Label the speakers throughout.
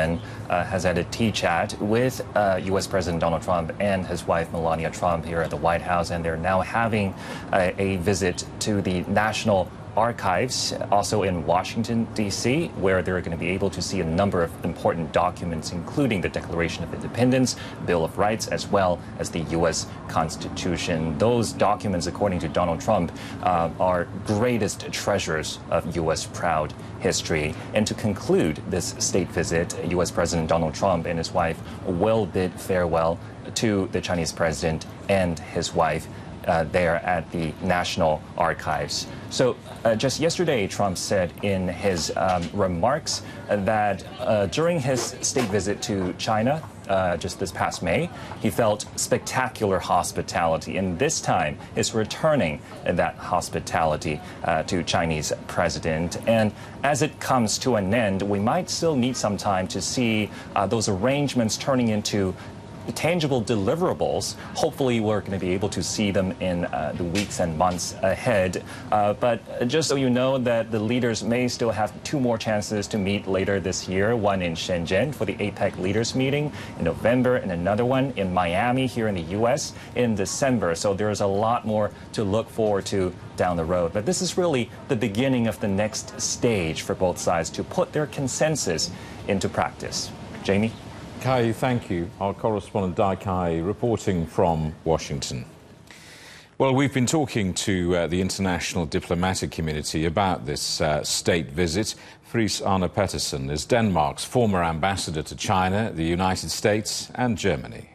Speaker 1: Chen has had a tea chat with U.S. President Donald Trump and his wife Melania Trump here at the White House, and they're now having a visit to the National Archives, also in Washington, D.C., where they're going to be able to see a number of important documents, including the Declaration of Independence, Bill of Rights, as well as the U.S. Constitution. Those documents, according to Donald Trump, are greatest treasures of U.S. proud history. And to conclude this state visit, U.S. President Donald Trump and his wife will bid farewell to the Chinese president and his wife there at the National Archives. So just yesterday, Trump said in his remarks that during his state visit to China just this past May, he felt spectacular hospitality, and this time is returning that hospitality to Chinese president. And as it comes to an end, we might still need some time to see those arrangements turning into tangible deliverables. Hopefully, we're going to be able to see them in the weeks and months ahead. But just so you know that the leaders may still have two more chances to meet later this year, one in Shenzhen for the APEC leaders meeting in November, and another one in Miami here in the U.S. in December. So there's a lot more to look forward to down the road. But this is really the beginning of the next stage for both sides to put their consensus into practice. Jamie?
Speaker 2: Kai, thank you. Our correspondent Dai Kai reporting from Washington. Well, we've been talking to the international diplomatic community about this state visit. Friis Arne Pettersen is Denmark's former ambassador to China, the United States and Germany.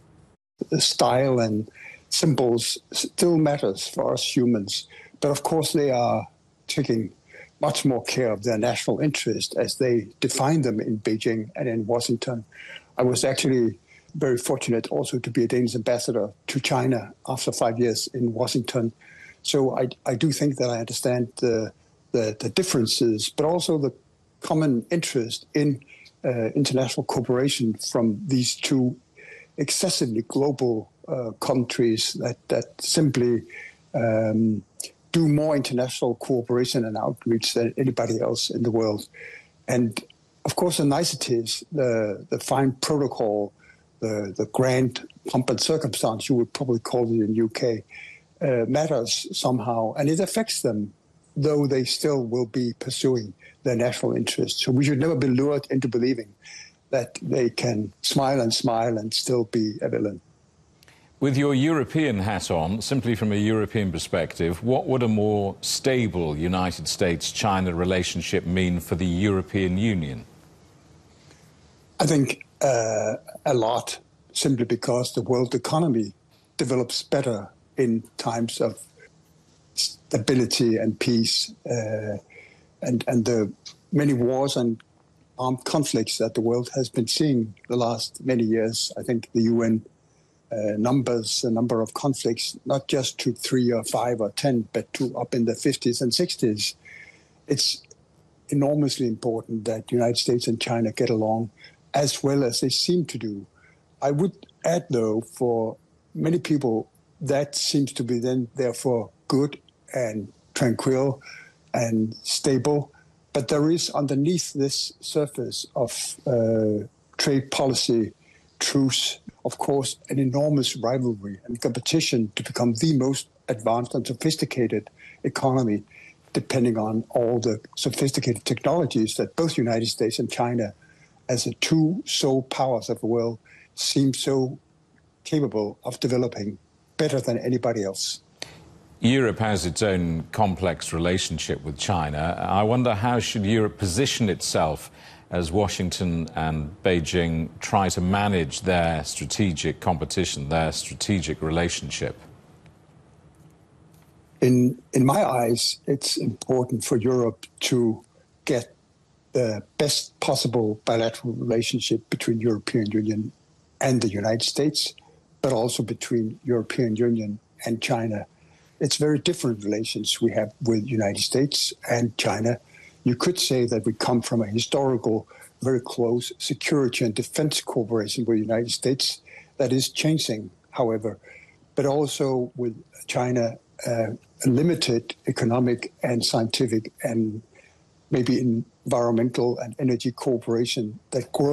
Speaker 3: The style and symbols still matters for us humans, but of course they are taking much more care of their national interest as they define them in Beijing and in Washington. I was actually very fortunate also to be a Danish ambassador to China after 5 years in Washington. So I do think that I understand the differences, but also the common interest in international cooperation from these two excessively global countries that simply do more international cooperation and outreach than anybody else in the world. And of course, the niceties, the fine protocol, the grand pomp and circumstance, you would probably call it in UK, matters somehow. And it affects them, though they still will be pursuing their national interests. So we should never be lured into believing that they can smile and still be a villain.
Speaker 2: With your European hat on, simply from a European perspective, what would a more stable United States-China relationship mean for the European Union?
Speaker 3: I think a lot, simply because the world economy develops better in times of stability and peace, and the many wars and armed conflicts that the world has been seeing the last many years. I think the UN numbers, the number of conflicts, not just to 3 or 5 or 10, but to up in the 50s and 60s. It's enormously important that the United States and China get along as well as they seem to do. I would add, though, for many people, that seems to be then therefore good and tranquil and stable. But there is underneath this surface of trade policy truce, of course, an enormous rivalry and competition to become the most advanced and sophisticated economy, depending on all the sophisticated technologies that both the United States and China, as the two sole powers of the world, seem so capable of developing better than anybody else.
Speaker 2: Europe has its own complex relationship with China. I wonder, how should Europe position itself as Washington and Beijing try to manage their strategic competition, their strategic relationship?
Speaker 3: In my eyes, it's important for Europe to get the best possible bilateral relationship between European Union and the United States, but also between European Union and China. It's very different relations we have with the United States and China. You could say that we come from a historical, very close security and defense cooperation with the United States that is changing, however, but also with China, a limited economic and scientific and maybe environmental and energy cooperation that grows